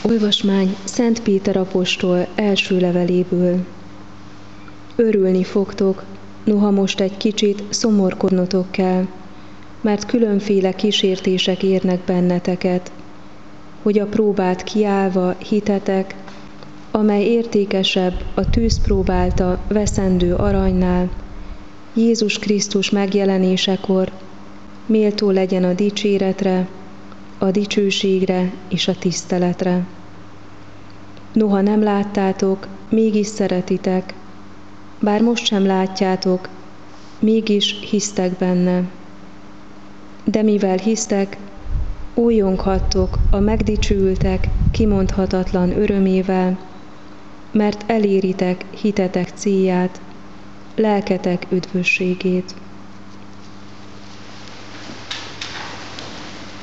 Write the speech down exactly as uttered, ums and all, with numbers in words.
Olvasmány Szent Péter apostol első leveléből. Örülni fogtok, noha most egy kicsit szomorkodnotok kell, mert különféle kísértések érnek benneteket, hogy a próbát kiállva hitetek, amely értékesebb a tűz próbálta veszendő aranynál, Jézus Krisztus megjelenésekor méltó legyen a dicséretre, a dicsőségre és a tiszteletre. Noha nem láttátok, mégis szeretitek, bár most sem látjátok, mégis hisztek benne. De mivel hisztek, újjonghattok a megdicsőültek kimondhatatlan örömével, mert eléritek hitetek célját, lelketek üdvösségét.